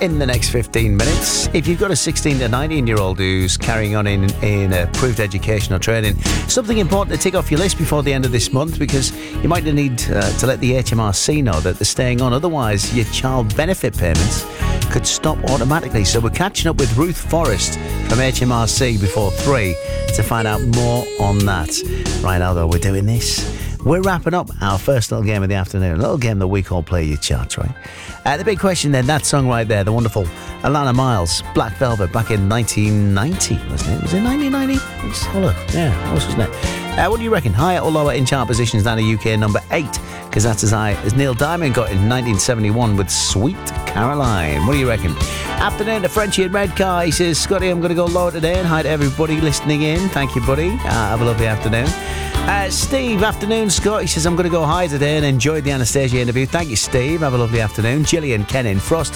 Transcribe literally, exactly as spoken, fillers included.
in the next fifteen minutes. If you've got a sixteen to nineteen year old who's carrying on in, in approved education or training, something important to tick off your list before the end of this month, because you might need uh, to let the H M R C know that they're staying on. Otherwise, your child benefit payments could stop automatically. So we're catching up with Ruth Forrest from H M R C before three to find out more on that. Right now, though, we're doing this. We're wrapping up our first little game of the afternoon, a little game that we call Play Your Charts, right? Uh, the big question then, that song right there, the wonderful Alana Miles, Black Velvet, back in nineteen ninety, wasn't it? Was it nineteen ninety? Let's have a look. Yeah, wasn't it? Uh, what do you reckon? Higher or lower in chart positions than the U K number eight? Because that's as high as Neil Diamond got in nineteen seventy-one with Sweet Caroline. What do you reckon? Afternoon to Frenchie in Redcar. He says, Scotty, I'm going to go lower today, and hi to everybody listening in. Thank you, buddy. Uh, have a lovely afternoon. Uh, Steve, afternoon, Scott. He says, I'm going to go high today and enjoyed the Anastasia interview. Thank you, Steve. Have a lovely afternoon. Gillian, Kennan, Frost,